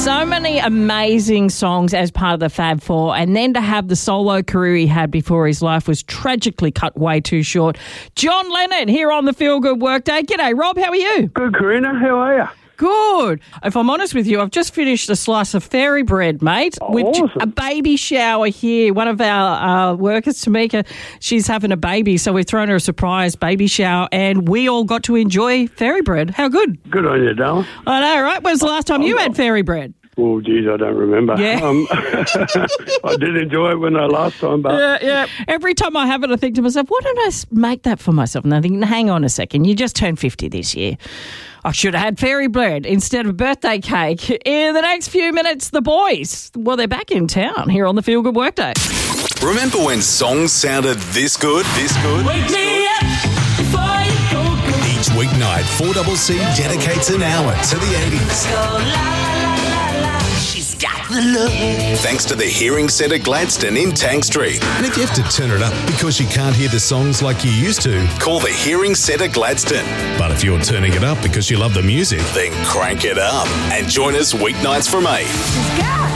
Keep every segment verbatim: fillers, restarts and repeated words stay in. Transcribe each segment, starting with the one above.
So many amazing songs as part of the Fab Four, and then to have the solo career he had before his life was tragically cut way too short. John Lennon here on the Feel Good Workday. G'day, Rob. How are you? Good, Karina. How are you? Good. If I'm honest with you, I've just finished a slice of fairy bread, mate, Oh, with awesome. a baby shower here. One of our uh, workers, Tamika, she's having a baby, so we've thrown her a surprise baby shower, and we all got to enjoy fairy bread. How good? Good on you, darling. I know, right? When's the last time you had fairy bread? Oh, geez, I don't remember. Yeah. Um, I did enjoy it when I last time, but Yeah, yeah. Every time I have it, I think to myself, why don't I s- make that for myself? And I think, hang on a second, you just turned fifty this year. I should have had fairy bread instead of birthday cake. In the next few minutes, the boys, well, they're back in town here on the Feel Good Workday. Remember when songs sounded this good? This good? Wake me up before you go, go. Each weeknight, four C C dedicates an hour to the eighties. Go la la la la la. She's got the look. Thanks to the Hearing Centre Gladstone in Tank Street. And if you have to turn it up because you can't hear the songs like you used to, call the Hearing Centre Gladstone. But if you're turning it up because you love the music, then crank it up and join us weeknights from eight. She's got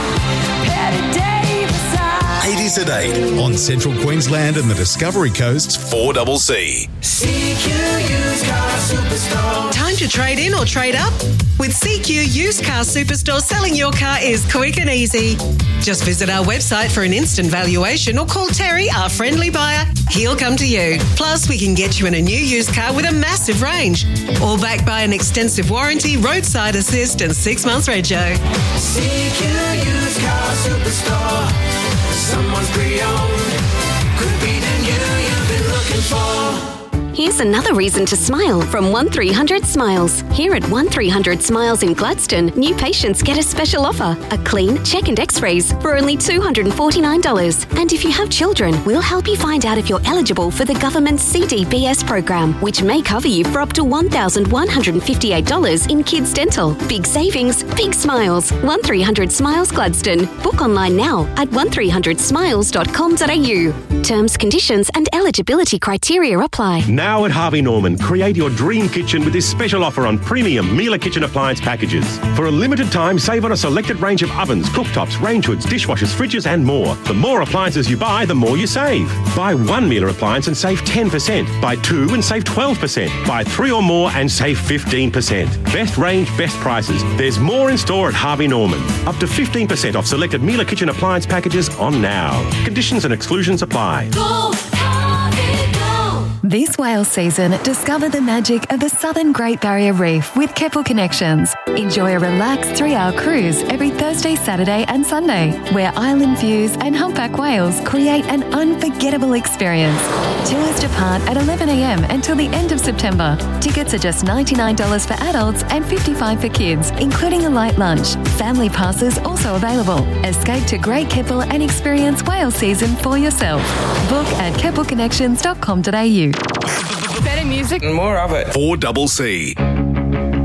Patty Davis eyes. eighties at eight on Central Queensland and the Discovery Coast's four C C. C Q Used Car Superstore. Time to trade in or trade up? With C Q Used Car Superstore, selling your car is quick and easy. Just visit our website for an instant valuation or call Terry, our friendly buyer. He'll come to you. Plus, we can get you in a new used car with a massive range. All backed by an extensive warranty, roadside assist and six months rego. C Q Used Car Superstore. Someone's pre-owned. Could be the new you've been looking for. Here's another reason to smile from one three hundred Smiles. Here at one three hundred Smiles in Gladstone, new patients get a special offer. A clean, check and x-rays for only two hundred forty-nine dollars. And if you have children, we'll help you find out if you're eligible for the government's C D B S program, which may cover you for up to one thousand one hundred fifty-eight dollars in kids dental. Big savings, big smiles. one three hundred Smiles Gladstone. Book online now at one three hundred smiles dot com dot a u. Terms, conditions and eligibility criteria apply. Now at Harvey Norman, create your dream kitchen with this special offer on premium Miele kitchen appliance packages. For a limited time, save on a selected range of ovens, cooktops, range hoods, dishwashers, fridges and more. The more appliances you buy, the more you save. Buy one Miele appliance and save ten percent. Buy two and save twelve percent. Buy three or more and save fifteen percent. Best range, best prices. There's more in store at Harvey Norman. Up to fifteen percent off selected Miele kitchen appliance packages on now. Conditions and exclusions apply. Go, Harvey, go. This whale season, discover the magic of the Southern Great Barrier Reef with Keppel Connections. Enjoy a relaxed three-hour cruise every Thursday, Saturday and Sunday, where island views and humpback whales create an unforgettable experience. Tours depart at eleven a m until the end of September. Tickets are just ninety-nine dollars for adults and fifty-five dollars for kids, including a light lunch. Family passes also available. Escape to Great Keppel and experience whale season for yourself. Book at keppel connections dot com dot a u. Better music. More of it. four C C.